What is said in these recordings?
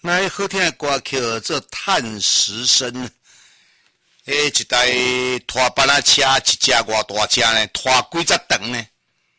那好听的歌曲做探食生，一台拖板仔车，一只偌大车呢，拖几十吨呢，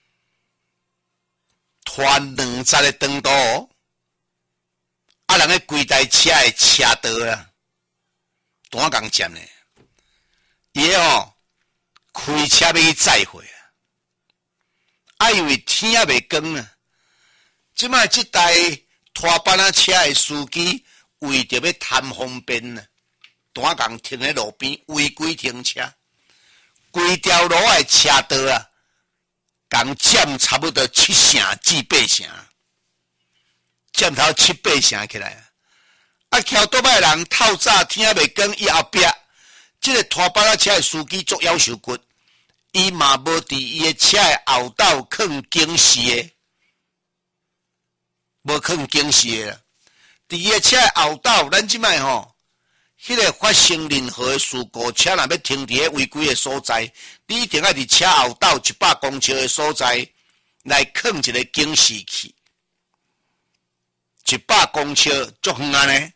拖200个吨多，啊，人个规台车的车道啊，单工占呢，伊吼开车要去载货啊，因为天也未光啊，即摆即台拖板仔车的司机为着要贪方便啊，单工停喺路边违规停车，规条路的车道啊，共占差不多7成至8成，占头7、8成起来啊！啊，桥倒摆人透早天未光，伊后壁即个拖板仔车的司机足夭寿骨，伊嘛无伫伊的车的后斗放警示的，无放警示的啦。伫伊的车的后斗，咱即摆吼，迄个发生任何的事故，车若要停伫个违规的所在，你一定要伫车后斗100公尺的所在来放一个警示器。100公尺足远啊呢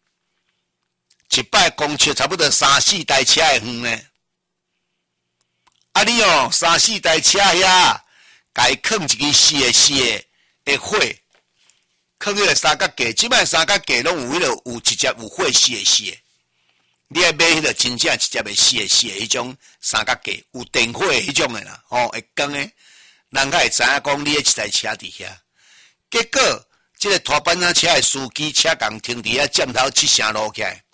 ，100公尺差不多3、4台车的远呢。啊，你哦3、4台车遐，甲伊放一支4的火，放迄个三角架，即摆三角架拢有有一只有火4的。你爱买迄个真正一只的4的迄种三角架，有电火的迄种的啦，会光的，人较会知影讲你一台车伫遐。结果，即个拖板仔车的司机车共停伫遐占头7成路起来，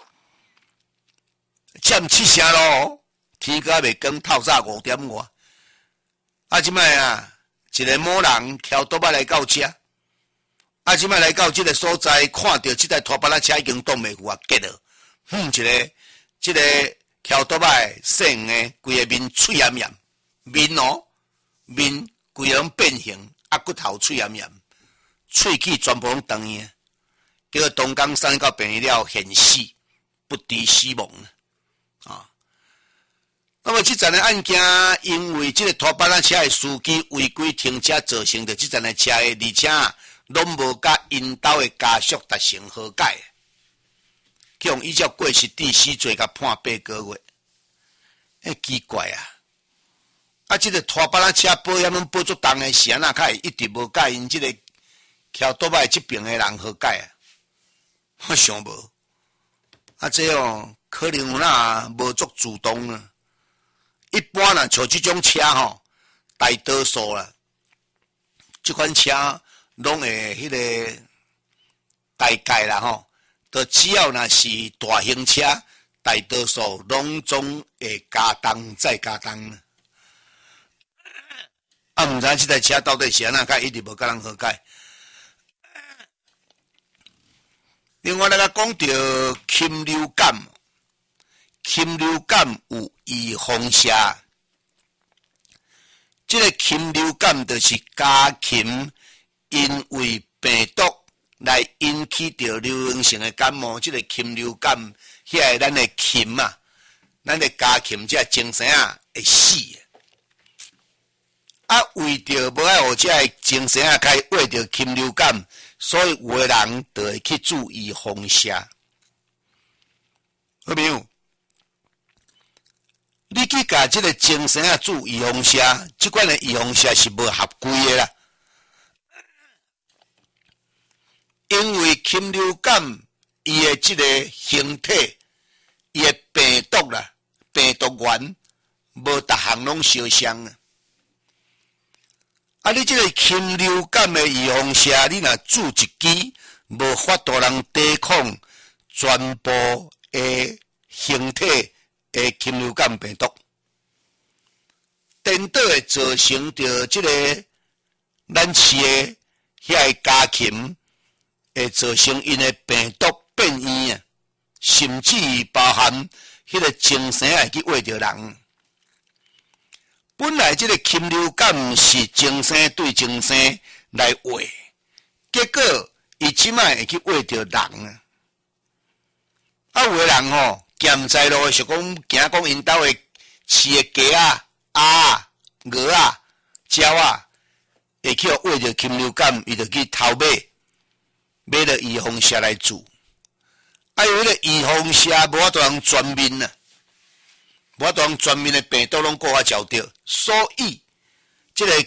占7成路，天还未光，透早5点外。啊，即摆啊，一个某人翘倒仔来到遮，啊，即摆来到即个所在，看到即台拖板仔车已经挡袂住啊，结了，即个翘倒仔细黄的，规个面嘴炎炎，面规个拢变形，啊，骨头嘴炎炎，喙齿全部拢断去，结果东港送到病院了，现死，不治死亡啊！那么这阵的案件，因为这个拖板仔车的司机违规停车，造成的这阵的车的，而且拢无甲因兜的家属达成和解，用依照过失致死罪，甲判8个月。奇怪啊！啊，这个拖板仔车保险拢保足重的，是安那会一直无甲因这个翘倒摆这边的人和解啊？我想无。啊，这哦，可能有哪无足主动啊？一般啦，像这种车吼，大多数啦，这款车拢会迄个大概啦吼，都只要若是大型车，大多数拢总会加重再加重。啊，毋知这台车到底是安那一直无甲人和解。另外，咱讲到禽流感。禽流感有预防射，这个禽流感就是家禽因为病毒来引起着流行性的感冒，这个禽流感，遐个咱的禽啊，咱的家禽这精神啊会死啊，为着无爱互这个精神啊，该为着禽流感，所以有的人就会去注意防射，好没有？你去甲这个精神啊注预防射，这款的预防射是无合规的啦。因为禽流感伊的这个形体，伊的病毒啦、病毒源无逐项拢相像啊。啊，你这个禽流感的预防射，你若注一支，无法度人抵抗全部的形体。禽流感病毒，颠倒会造成着这个咱饲的遐个家禽，会造成因的病毒变异啊，甚至包含迄个精神会去喂着人。本来这个禽流感是精神对精神来喂，结果伊即摆会去喂着人啊！啊，有的人吼。咸在路是讲，惊讲因兜的饲的鸡啊、鸭啊、鹅啊、鸟啊，会去喂着禽流感，伊就去偷买了预防射来煮。 啊，有迄个预防射，无法度用全面啊，无法度用全面的病毒拢顾我照着，所以这个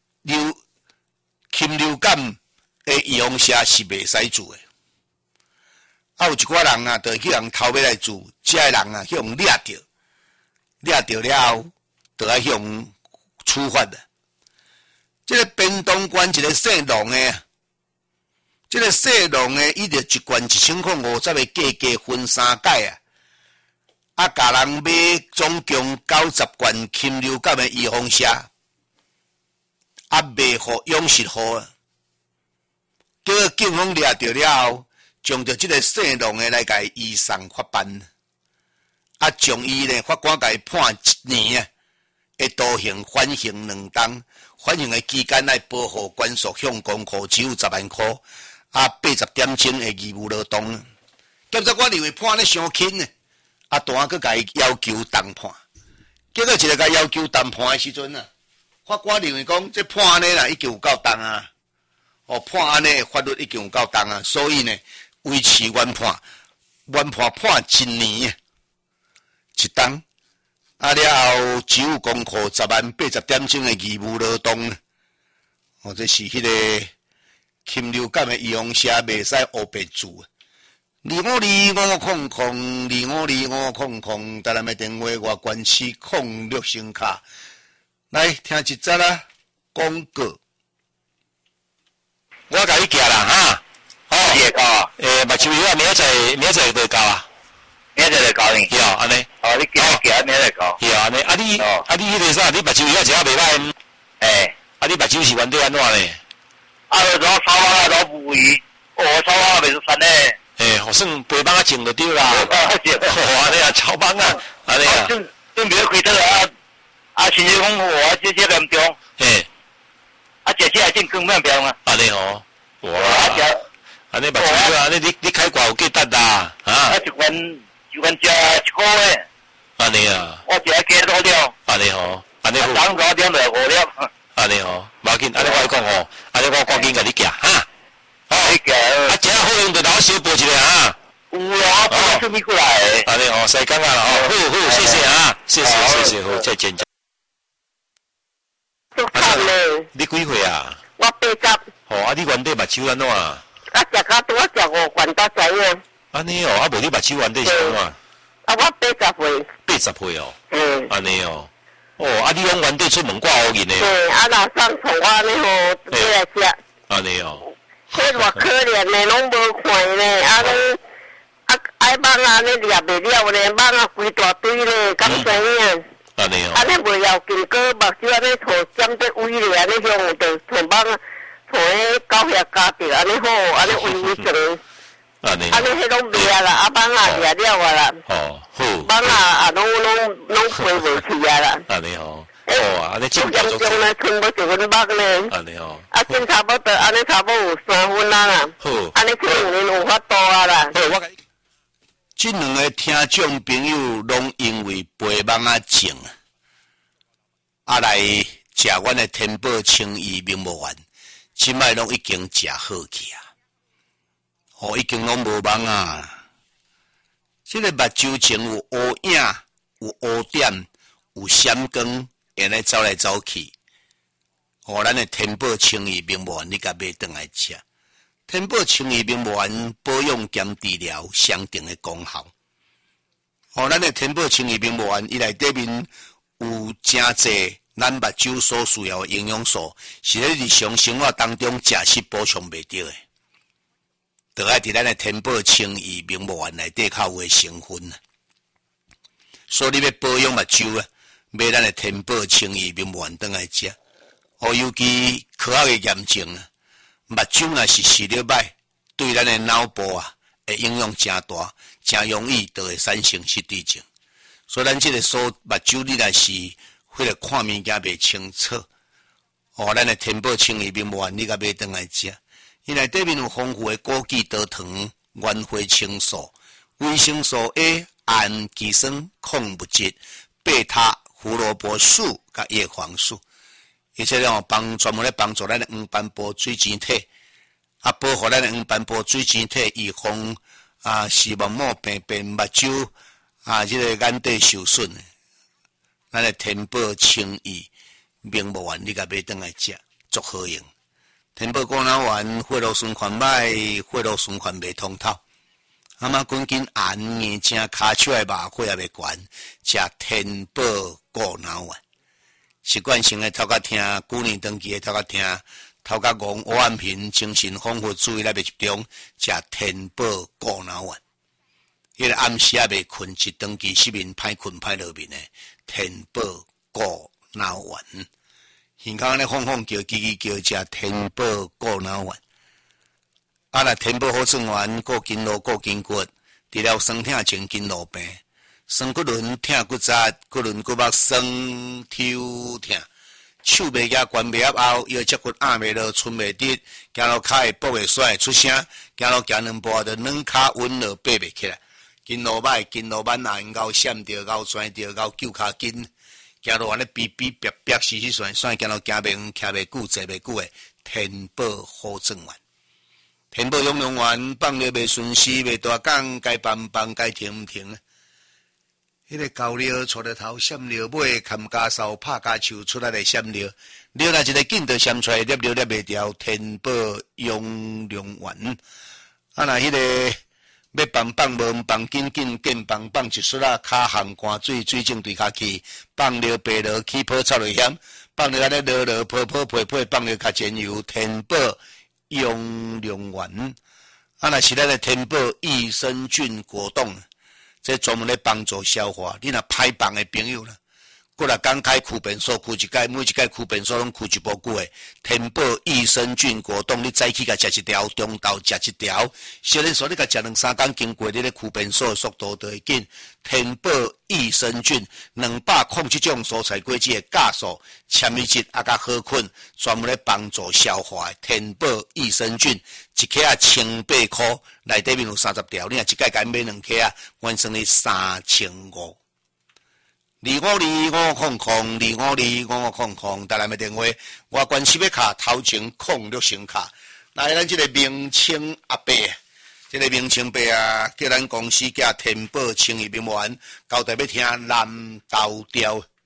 禽流感的预防射是袂使做的。啊，有一寡人啊，就会去人偷尾来做，遮个人啊，去用掠着了后，就要去用处罚的。这个边东关一个姓龙的，这个姓龙的，伊就一罐1050个价格分3届啊，甲人买总共90罐禽流感的预防射，啊，卖互勇士户啊。结果警方掠着了后，将着这个姓龙的来甲伊移送法办，啊，将伊呢法官甲伊判1年啊，会徒刑缓刑2档。缓刑的期间来保护管束向公库只有10万块，啊，80点钟的义务劳动。结果我认为判得伤轻呢，啊，单佫甲伊要求重判。结果一个甲要求重判的时阵啊，法官认为讲这判安尼啦已经有够重啊，哦，判安尼法律已经有够重啊，所以呢维持原判1年1档。啊了后，只有公库10万80点钟的义务劳动，哦，这是迄个禽流感的预防射，袂使黑白做。252500，252500，台南的电话外关市06声卡，来听一则啦，广告。我甲你寄啦哈， 哦，也高啊， 目睭药明仔就到啊。 明仔就交你， 是哦，安尼。 哦，你寄明仔就交。 是啊，安尼。啊你迄个啥？你目睭药食啊袂歹。啊你目睭是原底安怎呢？ 啊，然后炒饭都不鱼，炒饭袂是酸嘞。 好算白帮啊种就对啦。安尼啊，炒饭啊，安尼啊。 准备开刀亲戚讲我这严重。啊，食起来真更变变啊。 安尼哦。哇。安尼目睭药，安尼你开挂有价值啦，啊。 一罐食1个月。 安尼啊。 我食加多了。 安尼吼，安尼好。 3个点就5粒。 安尼吼，无要紧，安尼我讲吼，安尼我赶紧甲你寄哈。 你寄。 啊，真好用就拿我小报一个哈。 有啊，我准备过来。 安尼吼，西港啊，好，谢谢啊，谢谢，好，再见。 做惨嘞！ 你几岁啊？ 我80。 哦，啊，你原底目睭安怎啊？ 啊，食到拄食5罐才知影。 安尼哦，啊，无你目睭原底是安怎？ 啊，我80岁。 80岁哦。安尼哦。哦，啊，你讲原底出门挂乌人诶。 啊，老送从我安尼吼，买来食。 安尼哦。 迄偌可怜嘞，拢无看嘞，啊，拢爱蠓啊，你掠袂了嘞，蠓啊规大堆嘞，敢知影？ 安尼哦。 安尼袂要紧，个目睭安尼涂沾在胃咧，安尼向着从蠓啊，从迄狗遐加着，安尼好，安尼微长。 安尼迄拢掠啦，啊蠓啊掠了啊啦。 哦，好。 蠓啊拢飞袂去啊啦。 安尼哦。哦啊，安尼真严重咧，剩无1分目咧。 安尼哦。 啊，剩差不多，安尼差不多有3分啊啦。 好。 安尼可能有法度啊啦。 好，我甲你。这2个听众朋友拢因为肥蠓啊症啊来食阮的天宝清益明目丸，即摆拢已经食好去啊。哦，已经拢无蠓啊。这个目睭前有乌影，有乌点，有闪光，会来走来走去。哦，咱的天宝清益明目丸，你甲买转来食。天宝清益明目丸保养兼治疗相同的功效。哦，咱的天宝清益明目丸，伊内底面有真侪咱目睭所需要的营养素，是咧日常生活当中食食补充袂到的。就爱伫咱的天宝清益明目丸内底较有的成分啊。所以你要保养目睭啊，买咱的天宝清益明目丸转来食。哦，尤其科学的验证啊。目睭若是视力歹，对咱的脑部啊，会影响真大，真容易就会产生失智症。所以咱这个目睭你若是迄个看物件袂清楚，哦，咱的天宝清益明目丸你甲买转来食，伊内底面有丰富的枸杞豆糖、原花青素、维生素 A、氨基酸、矿物质、贝塔胡萝卜素甲叶黄素。而且咧，专门咧帮助咱的黄斑部水晶体，啊，保护咱的黄斑部水晶体预防视网膜病变、目睭这个眼底受损的，咱的天宝清益名目丸，你甲买转来食，足好用。天宝果脑丸，血路循环歹，血路循环袂通透。嘛赶紧按眼睛、骹手的麻血也袂悬，食天宝果脑丸。习惯性的头壳听，旧年长期的头壳听，头壳戆黑眼皮，精神恍惚，注意力袂集中，食天宝果脑丸。迄个暗时也袂困，一长期失眠，歹困歹落眠的天宝果脑丸。耳孔安尼晃晃叫，叽叽叫，食天宝果脑丸。若天宝好转丸，顾筋络，顾筋骨，治疗酸痛前筋络病。酸骨轮疼骨折，骨轮骨膜酸抽疼，手袂夹，关袂合后，腰脊骨压袂落，伸袂直，行路骹会跛袂甩，出声，行路行两步就软骹稳落，爬袂起来。筋络歹，筋络慢啊，咬闪着，咬拽着，咬揪骹筋，行路安尼哔哔哔哔，死死算算，行路行袂远，徛袂久，坐袂久的天宝好转丸。天宝养龙丸放了袂顺时，袂大讲，该放放，该停停。迄个高料出了头，闪料尾，砍家扫，拍家树出来的闪料，料若一个劲就闪出来，粒料粒袂掉。天宝养龙丸，若迄个要放放无放紧紧，紧放放一撮啊，骹含汗水，水种对骹去，放了白落起泡臭落险，放了安尼落落泡泡配配，放了较煎油。天宝养龙丸，若是咱的天宝益生菌果冻。这专门咧帮助消化，你若歹放的朋友啦，过来刚开驱便所，驱一届，每一届驱便所拢驱一波久的天宝益生菌果冻，你早起甲食一条，中昼食一条，小人说你甲食2-3天，经过你咧驱便所的速度就会紧。天宝益生菌207种蔬菜果子的酵素、纤维质甲好菌，专门咧帮助消化的天宝益生菌，一克啊1,800块，内底面有30条，你若一届甲买2克啊，原算你3500。252500，252500，台南的电话，我关系要卡头前06声卡，来咱这个明清阿伯。这个明清伯啊，叫咱公司叫天宝清益名丸，交代要听蓝豆调。